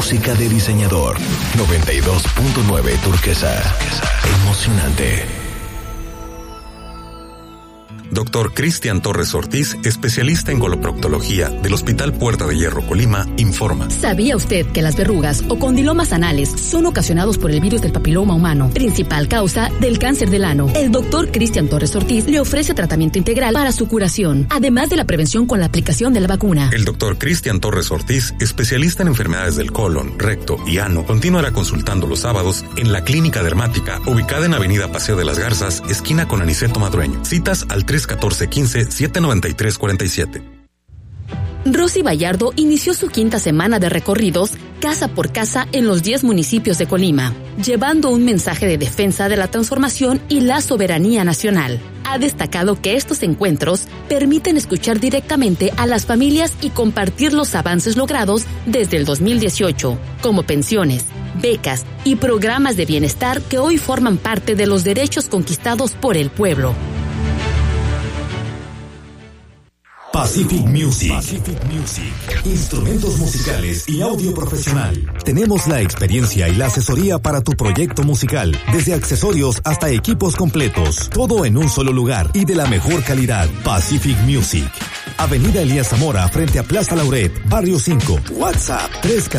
música de diseñador. 92.9 Turquesa. Emocionante. Dr. Cristian Torres Ortiz, especialista en coloproctología del Hospital Puerta de Hierro, Colima, informa. ¿Sabía usted que las verrugas o condilomas anales son ocasionados por el virus del papiloma humano, principal causa del cáncer del ano? El Dr. Cristian Torres Ortiz le ofrece tratamiento integral para su curación, además de la prevención con la aplicación de la vacuna. El Dr. Cristian Torres Ortiz, especialista en enfermedades del colon, recto y ano, continuará consultando los sábados en la Clínica Dermática, ubicada en Avenida Paseo de las Garzas, esquina con Aniceto Madrueño. Citas al 314-15-793-47. Rosy Vallardo inició su quinta semana de recorridos casa por casa en los 10 municipios de Colima, llevando un mensaje de defensa de la transformación y la soberanía nacional. Ha destacado que estos encuentros permiten escuchar directamente a las familias y compartir los avances logrados desde el 2018, como pensiones, becas y programas de bienestar que hoy forman parte de los derechos conquistados por el pueblo. Pacific Music. Instrumentos musicales y audio profesional. Tenemos la experiencia y la asesoría para tu proyecto musical, desde accesorios hasta equipos completos. Todo en un solo lugar y de la mejor calidad. Pacific Music. Avenida Elías Zamora, frente a Plaza Lauret, Barrio 5. WhatsApp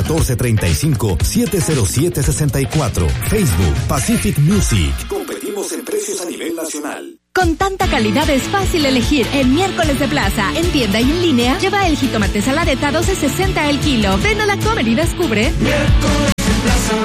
314-35-707-64. Facebook Pacific Music. Competimos en precios a nivel nacional. Con tanta calidad es fácil elegir el miércoles de plaza. En tienda y en línea, lleva el jitomate saladeta a $12.60 el kilo. Ven a la Comer y descubre. Miércoles de plaza.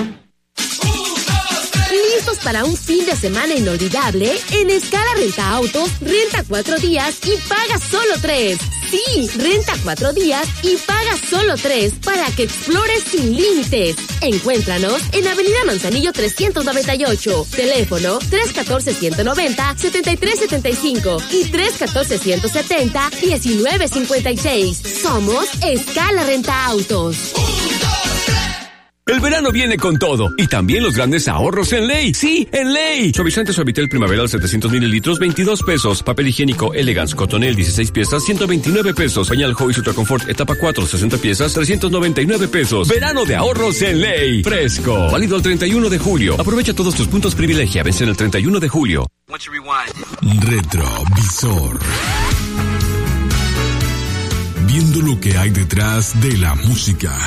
¿Listos para un fin de semana inolvidable? En Escala Renta Autos, renta 4 días y paga solo 3. Sí, renta 4 días y paga solo 3 para que explores sin límites. Encuéntranos en Avenida Manzanillo 398. Teléfono 314-190-7375 y 314-170-1956. Somos Escala Renta Autos. El verano viene con todo y también los grandes ahorros en Ley. Sí, en Ley. Suavizante Suavitel Primaveral 700 mililitros, $22. Papel higiénico Elegance Cotonel 16 piezas, $129. Pañal Joy Ultra Comfort etapa 4, 60 piezas, $399. Verano de ahorros en Ley. Fresco. Válido el 31 de julio. Aprovecha todos tus puntos privilegia. Vencen el 31 de julio. Retrovisor. Viendo lo que hay detrás de la música.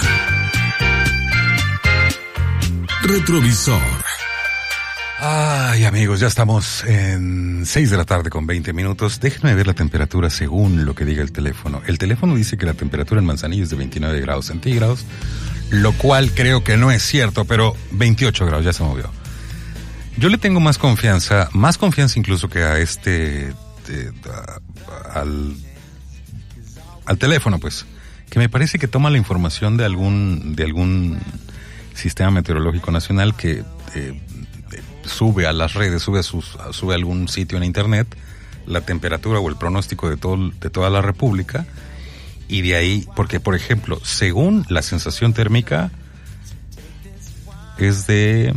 Retrovisor. Ay, amigos, ya estamos en 6 de la tarde con 20 minutos. Déjenme ver la temperatura según lo que diga el teléfono. El teléfono dice que la temperatura en Manzanillo es de 29 grados centígrados, lo cual creo que no es cierto, pero 28 grados, ya se movió. Yo le tengo más confianza incluso que a al teléfono, pues, que me parece que toma la información de algún Sistema Meteorológico Nacional que sube a las redes, sube a algún sitio en internet la temperatura o el pronóstico de toda la República, y de ahí, porque por ejemplo, según la sensación térmica es de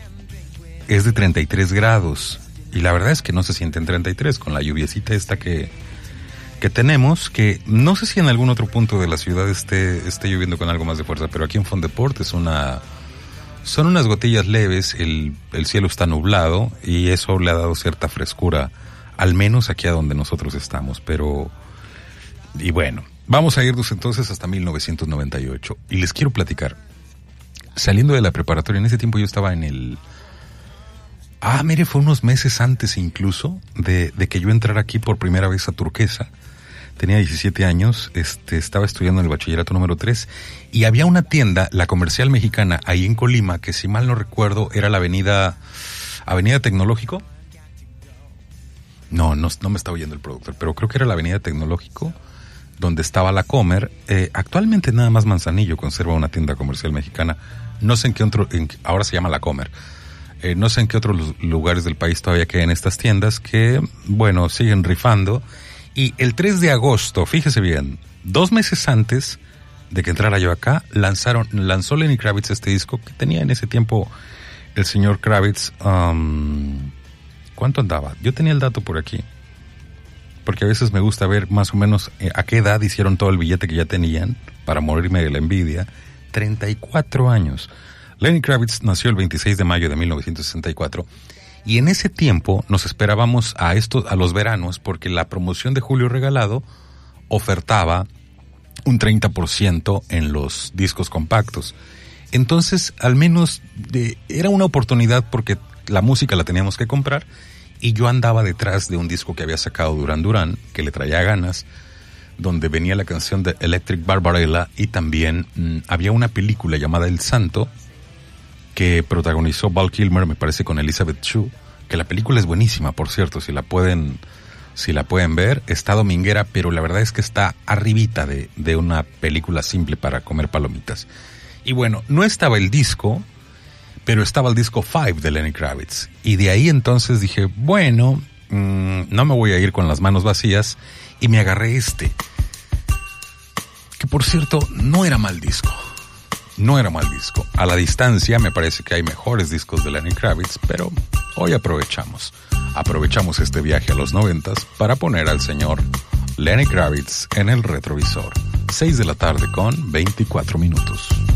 33 grados, y la verdad es que no se siente en 33 con la lluviecita esta que tenemos, que no sé si en algún otro punto de la ciudad esté lloviendo con algo más de fuerza, pero aquí en Fondeport son unas gotillas leves, el cielo está nublado y eso le ha dado cierta frescura, al menos aquí a donde nosotros estamos, y bueno, vamos a irnos entonces hasta 1998, y les quiero platicar, saliendo de la preparatoria, en ese tiempo yo estaba fue unos meses antes incluso de que yo entrara aquí por primera vez a Turquesa. Tenía 17 años, estaba estudiando en el bachillerato número 3 y había una tienda, la Comercial Mexicana, ahí en Colima, que si mal no recuerdo era la Avenida Tecnológico. No me está oyendo el productor, pero creo que era la Avenida Tecnológico, donde estaba la Comer. Actualmente nada más Manzanillo conserva una tienda Comercial Mexicana. No sé en qué otro, ahora se llama la Comer. No sé en qué otros lugares del país todavía quedan estas tiendas que, bueno, siguen rifando. Y el 3 de agosto, fíjese bien, 2 meses antes de que entrara yo acá, lanzó Lenny Kravitz este disco que tenía en ese tiempo el señor Kravitz. ¿Cuánto andaba? Yo tenía el dato por aquí, porque a veces me gusta ver más o menos a qué edad hicieron todo el billete que ya tenían, para morirme de la envidia. 34 años. Lenny Kravitz nació el 26 de mayo de 1964 y en ese tiempo nos esperábamos a los veranos porque la promoción de Julio Regalado ofertaba un 30% en los discos compactos. Entonces, al menos era una oportunidad porque la música la teníamos que comprar y yo andaba detrás de un disco que había sacado Duran Duran, que le traía ganas, donde venía la canción de Electric Barbarella y también había una película llamada El Santo que protagonizó Val Kilmer, me parece, con Elizabeth Shue, que la película es buenísima, por cierto, si la pueden ver, está dominguera, pero la verdad es que está arribita de una película simple para comer palomitas. Y bueno, no estaba el disco, pero estaba el disco 5 de Lenny Kravitz. Y de ahí entonces dije, bueno, no me voy a ir con las manos vacías, y me agarré que por cierto, no era mal disco. A la distancia me parece que hay mejores discos de Lenny Kravitz, pero hoy aprovechamos este viaje a los 90s para poner al señor Lenny Kravitz en el retrovisor. 6 de la tarde con 24 minutos.